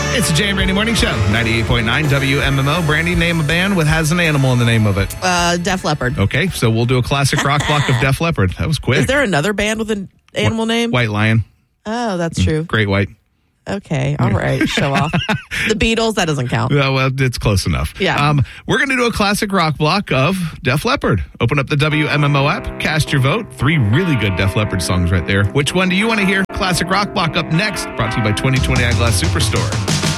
It's the Jay and Brandy Morning Show, 98.9 WMMO. Brandy, name a band with has an animal in the name of it. Def Leppard. Okay, so we'll do a classic rock block of Def Leppard. That was quick. Is there another band with an animal name? White Lion. Oh, that's true. Great White. Okay, all right. Show off. The Beatles, that doesn't count. Well, it's close enough. Yeah. We're going to do a classic rock block of Def Leppard. Open up the WMMO app, cast your vote. 3 really good Def Leppard songs right there. Which one do you want to hear? Classic rock block up next. Brought to you by 2020 Eyeglass Superstore.